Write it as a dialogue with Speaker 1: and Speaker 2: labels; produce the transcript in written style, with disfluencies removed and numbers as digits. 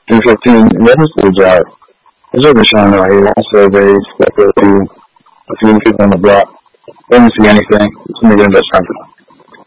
Speaker 1: 3:15, another school job. It's really showing right here. Also, they stepped up to a few people on the block. They didn't see anything. It's going to get in that something.